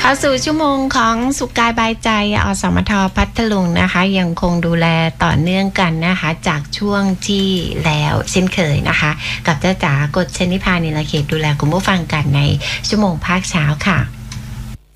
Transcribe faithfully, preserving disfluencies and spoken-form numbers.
เข้าสู่ชั่วโมงของสุขกายบายใจอสมทพัทลุงนะคะยังคงดูแลต่อเนื่องกันนะคะจากช่วงที่แล้วเช่นเคยนะคะกับเจ้าจ๋ากฎชนิพานิลเขตดูแลคุณผู้ฟังกันในชั่วโมงภาคเช้าค่ะ